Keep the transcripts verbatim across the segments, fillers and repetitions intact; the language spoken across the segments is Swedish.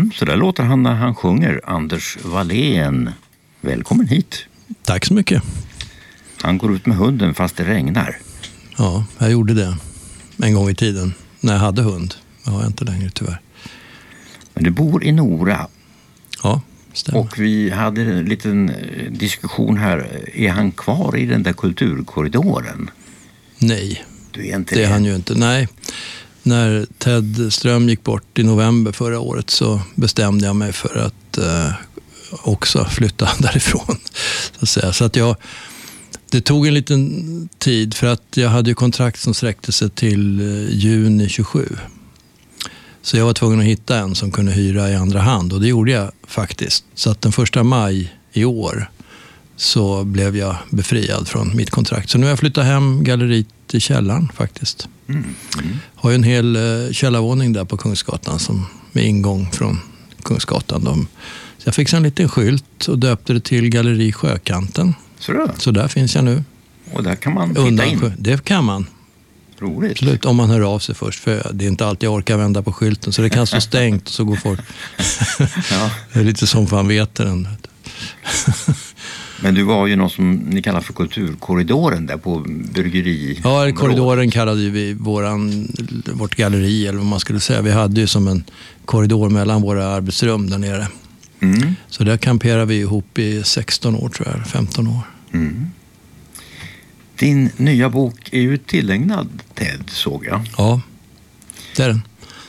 Mm, så där låter han när han sjunger. Anders Wallén, välkommen hit. Tack så mycket. Han går ut med hunden fast det regnar. Ja, jag gjorde det en gång i tiden när jag hade hund. Jag har inte längre tyvärr. Men du bor i Nora. Ja, stämmer. Och vi hade en liten diskussion här. Är han kvar i den där kulturkorridoren? Nej, du är inte det är det. han ju inte. Nej, när Ted Ström gick bort i november förra året så bestämde jag mig för att eh, också flytta därifrån. Så att säga. Så att jag, det tog en liten tid för att jag hade ju kontrakt som sträckte sig till eh, juni tjugosju. Så jag var tvungen att hitta en som kunde hyra i andra hand och det gjorde jag faktiskt. Så att den första maj i år så blev jag befriad från mitt kontrakt. Så nu har jag flyttat hem galleriet i källaren faktiskt. Mm. Mm. Har ju en hel uh, källarvåning där på Kungsgatan som med ingång från Kungsgatan. De, så jag fick en liten skylt och döpte det till Galleri Sjökanten. Så, då? Så där finns jag nu. Och där kan man titta in? Det kan man. Roligt. Absolut, om man hör av sig först. För det är inte alltid jag orkar vända på skylten. Så det kan stå stängt och så går folk. Ja. Det är lite som fan vet den. Men du var ju något som ni kallar för kulturkorridoren där på bryggeri. Ja, korridoren kallade vi våran, vårt galleri eller vad man skulle säga. Vi hade ju som en korridor mellan våra arbetsrum där nere. Mm. Så där kamperade vi ihop i sexton år tror jag, femton år. Mm. Din nya bok är ju tillägnad Ted, såg jag. Ja, det är den.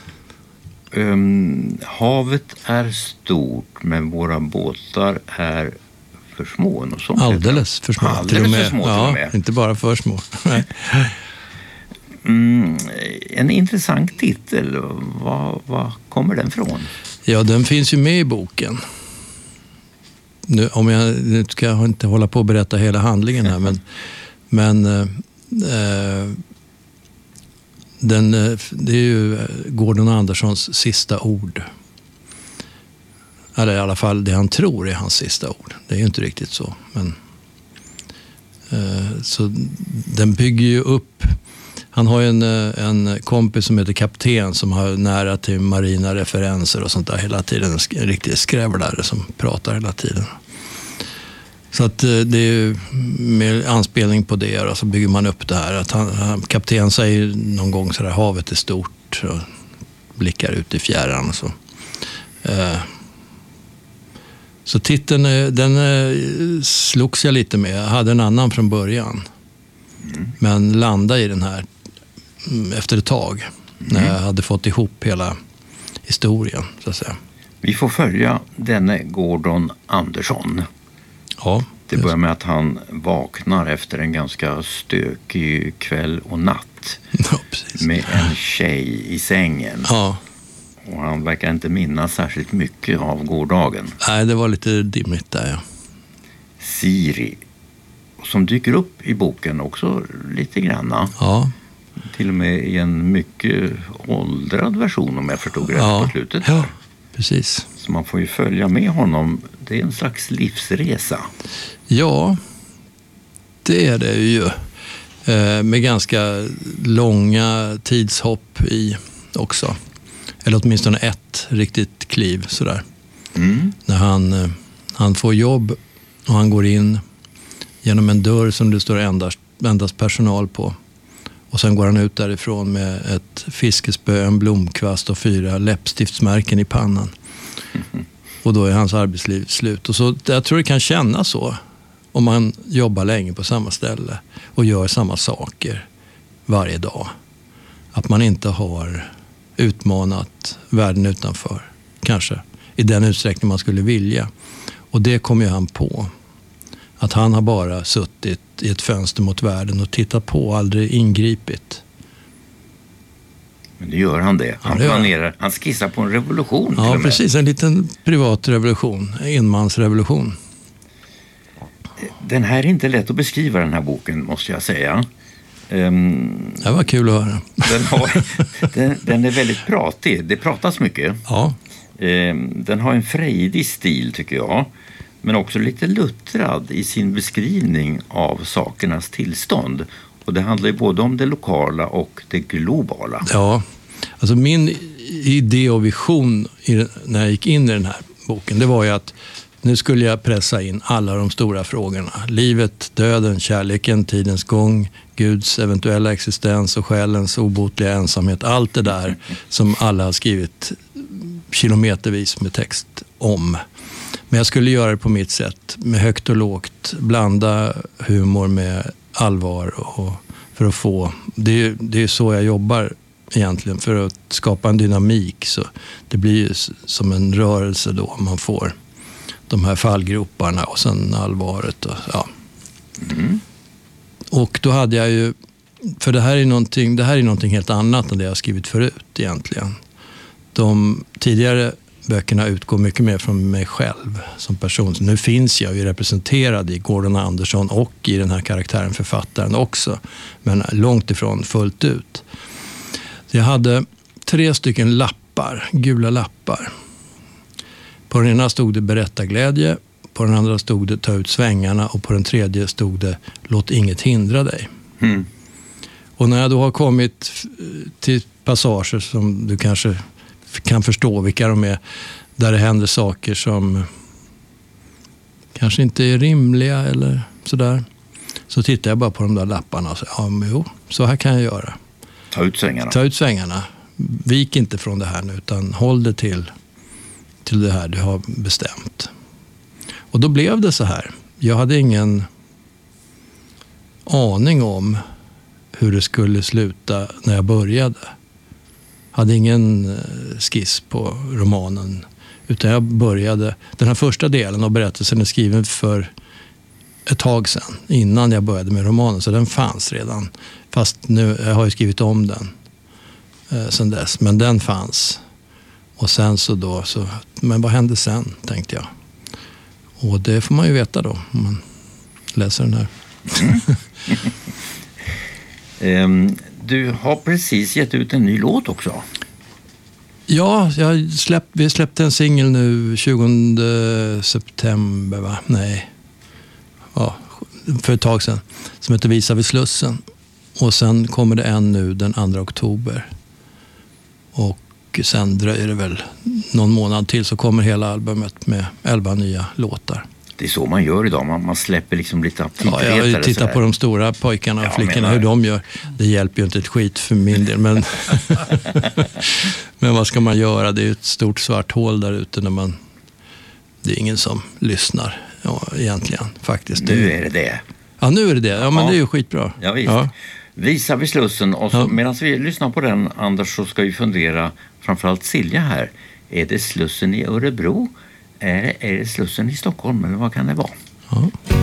Um, havet är stort men våra båtar är för små. Och sånt. Alldeles för små. Alldeles till med. för små till ja, och med. Inte bara för små. mm, en intressant titel. Var, var kommer den från? Ja, den finns ju med i boken. Nu, om jag nu ska jag inte hålla på att berätta hela handlingen här, men, men eh, den, det är ju Gordon Anderssons sista ord. Eller i alla fall det han tror är hans sista ord. Det är ju inte riktigt så. Men, eh, så den bygger ju upp. Han har ju en, en kompis som heter Kapten som har nära till marina referenser och sånt där hela tiden. En riktig skrävlare som pratar hela tiden. Så att det är ju med anspelning på det och så bygger man upp det här. Att han, han, Kapten säger någon gång så där, havet är stort och blickar ut i fjärran och så. Eh, så titeln, den slogs jag lite med. Jag hade en annan från början. Mm. Men landade i den här efter ett tag. Mm. När jag hade fått ihop hela historien, så att säga. Vi får följa denne Gordon Andersson. Ja. Det börjar med att han vaknar efter en ganska stökig kväll och natt. Ja, precis. Med en tjej i sängen. Ja. Och han verkar inte minnas särskilt mycket av gårdagen. Nej, det var lite dimmigt där, ja. Siri, som dyker upp i boken också lite granna. Ja. Till och med i en mycket åldrad version om jag förstod rätt ja. på slutet. Ja, precis. Så man får ju följa med honom. Det är en slags livsresa. Ja, det är det ju. Eh, med ganska långa tidshopp i också. Eller åtminstone ett riktigt kliv sådär. Mm. När han, eh, han får jobb och han går in genom en dörr som det står endast, endast personal på. Och sen går han ut därifrån med ett fiskespö, en blomkvast och fyra läppstiftsmärken i pannan. Mm. Och då är hans arbetsliv slut. Och så, jag tror det kan kännas så om man jobbar länge på samma ställe och gör samma saker varje dag. Att man inte har utmanat världen utanför, kanske, i den utsträckning man skulle vilja. Och det kommer ju han på. Att han har bara suttit i ett fönster mot världen och tittat på, aldrig ingripit. Men det gör han det. Han ja, det planerar, han skissar på en revolution. Ja, precis. En liten privat revolution. En enmansrevolution. Den här är inte lätt att beskriva, den här boken, måste jag säga. Um, det var kul att höra. Den, har, den, den är väldigt pratig. Det pratas mycket. Ja. Um, den har en frejdig stil, tycker jag. Men också lite luttrad i sin beskrivning av sakernas tillstånd. Och det handlar ju både om det lokala och det globala. Ja, alltså min idé och vision i, när jag gick in i den här boken, det var ju att nu skulle jag pressa in alla de stora frågorna. Livet, döden, kärleken, tidens gång, Guds eventuella existens och själens obotliga ensamhet. Allt det där som alla har skrivit kilometervis med text om. Men jag skulle göra det på mitt sätt, med högt och lågt. Blanda humor med allvar och för att få... Det är, det är så jag jobbar egentligen, för att skapa en dynamik. Så det blir ju som en rörelse då man får de här fallgroparna och sen allvaret. Och, ja. Mm. Och då hade jag ju... För det här är någonting, det här är någonting helt annat än det jag har skrivit förut egentligen. De tidigare böckerna utgår mycket mer från mig själv som person. Så nu finns jag ju representerad i Gordon Anderson och i den här karaktären, författaren också. Men långt ifrån fullt ut. Jag hade tre stycken lappar, gula lappar. På den ena stod det berättarglädje, på den andra stod det ta ut svängarna och på den tredje stod det låt inget hindra dig. Mm. Och när jag då har kommit till passager som du kanske kan förstå vilka de är, där det händer saker som kanske inte är rimliga eller sådär, så tittar jag bara på de där lapparna och säger, ja men jo, så här kan jag göra. Ta ut svängarna. Ta ut svängarna. Vik inte från det här nu, utan håll det till, till det här du har bestämt. Och då blev det så här. Jag hade ingen aning om hur det skulle sluta när jag började. Hade ingen skiss på romanen, utan jag började, den här första delen av berättelsen är skriven för ett tag sedan, innan jag började med romanen, så den fanns redan, fast nu jag har jag skrivit om den eh, sedan dess, men den fanns. Och sen så då så, men vad hände sen, tänkte jag, och det får man ju veta då om man läser den här. um. Du har precis gett ut en ny låt också. Ja, jag släpp, vi släppte en singel nu tjugonde september, va? Nej. Ja, för ett tag sedan. Som heter Visa vid Slussen. Och sen kommer det en nu den andra oktober. Och sen dröjer det väl någon månad till så kommer hela albumet med elva nya låtar. Det är så man gör idag. Man, man släpper liksom lite aptitretare. Ja, jag tittar på de stora pojkarna och ja, flickorna, hur de gör. Det hjälper ju inte ett skit för min del. Men, men vad ska man göra? Det är ju ett stort svart hål där ute när man... Det är ingen som lyssnar ja, egentligen, faktiskt. Nu är det det. Ja, nu är det det. Ja, men ja. Det är ju skitbra. Ja, visst. Ja. Visa vid Slussen. Och så, ja. Medan vi lyssnar på den, Anders, så ska vi fundera, framförallt Silja här. Är det Slussen i Örebro? Är det, är det Slussen i Stockholm eller vad kan det vara? Ja.